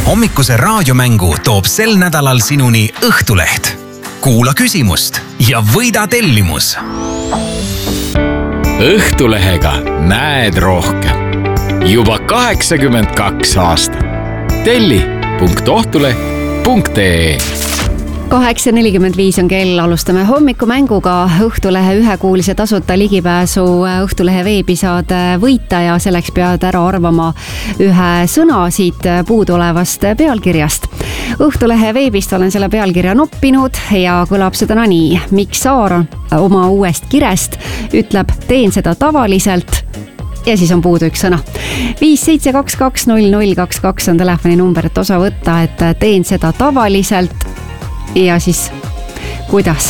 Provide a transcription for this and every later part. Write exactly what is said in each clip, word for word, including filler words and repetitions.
hommikuse raadiomängu toob sel nädalal sinuni Õhtuleht. Kuula küsimust ja võida tellimus. Õhtulehega näed rohkem. Juba kaheksakümmend kaks aastat. Telli punkt ohtuleht punkt ee kaheksa nelikümmend viis on kell, alustame hommikumänguga. Õhtulehe ühekuulise tasuta ligipääsu Õhtulehe veebi saad võita ja selleks pead ära arvama ühe sõna siit puudolevast pealkirjast. Õhtulehe veebist olen selle pealkirja noppinud ja kõlab seda nii. Mikk Saar oma uuest kirest ütleb, teen seda tavaliselt ja siis on puudu üks sõna. viis seitse kaks kaks null null kaks kaks on telefoni number, et osa võtta, et teen seda tavaliselt ja siis kuidas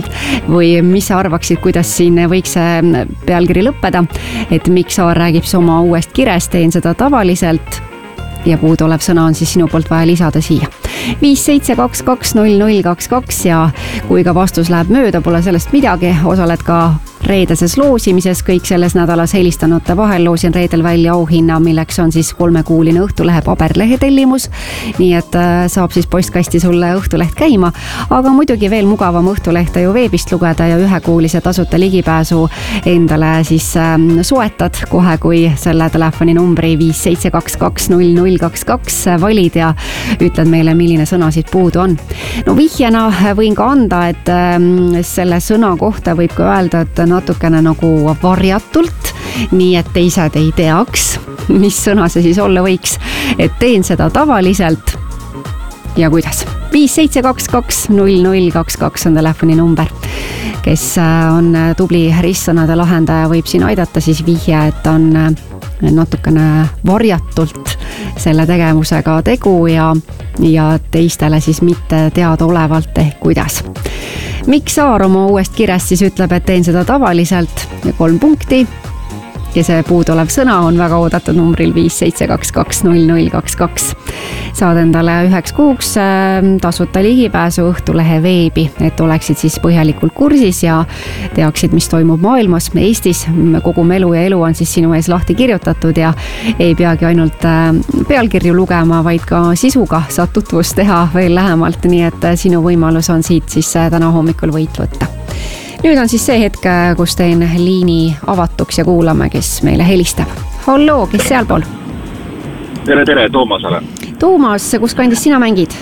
või mis sa arvaksid, kuidas siin võiks see pealkiri lõppeda, et Mikk Saar räägib oma uuest kirest, teen seda tavaliselt ja puuduolev sõna on siis sinu poolt vaja lisada siia. viis seitse kaks kaks null null kaks kaks ja kui ka vastus läheb mööda, pole sellest midagi, osaled ka reedeses loosimises, kõik selles nädalas helistanute vahel loosin reedel välja auhinna, milleks on siis kolmekuuline Õhtulehe paberlehe tellimus, nii et saab siis postkasti sulle Õhtuleht käima, aga muidugi veel mugavam Õhtulehte ju veebist lugeda ja ühekuulise tasuta ligipääsu endale siis soetad kohe, kui selle telefoni numbri viis seitse kaks kaks null null kaks kaks valid ja ütled meile, milline sõna siit puudu on. No vihjena võin ka anda, et selle sõna kohta võib ka öelda, et natukene nagu varjatult, nii et teised ei teaks, mis sõna see siis olla võiks, et teen seda tavaliselt ja kuidas. viis seitse kaks kaks null null kaks kaks on telefoni number. Kes on tubli ristsõnade lahendaja, võib siin aidata, siis vihje, et on natukene varjatult selle tegevusega tegu ja, ja teistele siis mitte teadaolevalt ehk kuidas. Mikk Saar oma uuest kirest siis ütleb, et teen seda tavaliselt ja kolm punkti ja see puuduolev sõna on väga oodatud numbril viis seitse kaks kaks null null kaks kaks. Saad endale üheks kuuks tasuta ligipääsu Õhtulehe veebi, et oleksid siis põhjalikult kursis ja teaksid, mis toimub maailmas, Eestis. Kogu elu ja elu on siis sinu ees lahti kirjutatud ja ei peagi ainult pealkirju lugema, vaid ka sisuga saad tutvust teha veel lähemalt, nii et sinu võimalus on siit siis täna hommikul võit võtta. Nüüd on siis see hetk, kus teen liini avatuks ja kuulame, kes meile helistab. Halloo, kes sealpool? Tere, tere, Toomas olen. Toomas, kus kandis sina mängid?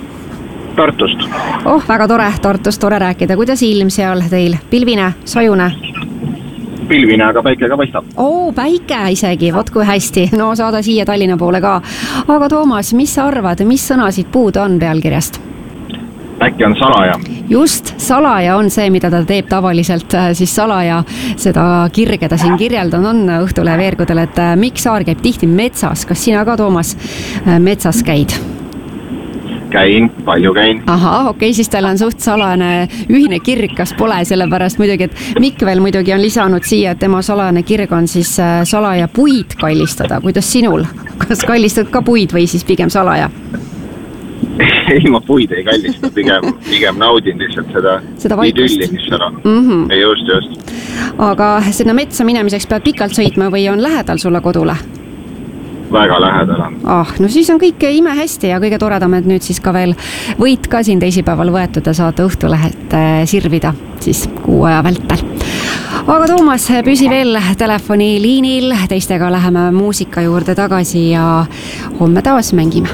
Tartust. Oh, väga tore, Tartust tore rääkida. Kuidas ilm seal teil? Pilvine, sajune? Pilvine, aga päike ka paistab. Oo, päike isegi, vot kui hästi. No saada siia Tallinna poole ka. Aga Toomas, mis sa arvad, mis sõnasid puudu on pealkirjast? Äkki on salaja. Just, salaja on see, mida ta teeb tavaliselt, siis salaja seda kirge ta siin kirjeldan on Õhtulehe veergudel, et Mikk Saar käib tihti metsas. Kas sina ka, Toomas, metsas käid? Käin, palju käin. Aha, okei, siis tal on suht salane ühine kirg, kas pole, sellepärast muidugi, et Mikk veel muidugi on lisanud siia, et tema salane kirg on siis salaja puid kallistada. Kuidas sinul? Kas kallistad ka puid või siis pigem salaja? Ei, ma puid ei kallista, pigem, pigem naudin lihtsalt seda, seda idülli, mis seal on. Mm-hmm. Ei just, just. Aga sinna metsa minemiseks pead pikalt sõitma või on lähedal sulle kodule? Väga lähedal on. Ah, no siis on kõik ime hästi ja kõige toredam, et nüüd siis ka veel võit ka siin teisipäeval võetud ja saate Õhtulehet sirvida siis kuu aja vältel. Aga Toomas, püsi veel telefoni liinil, teistega läheme muusika juurde tagasi ja homme taas mängime.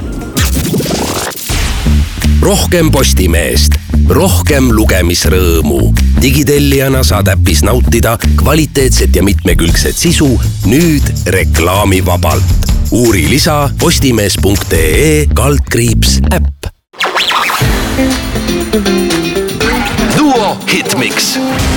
Rohkem Postimeest, rohkem lugemisrõõmu. Digitellijana saad äpis nautida kvaliteetset ja mitmekülgset sisu nüüd reklaamivabalt. Uuri lisa postimees punkt ee kaldkriips äpp. Duo Hitmix.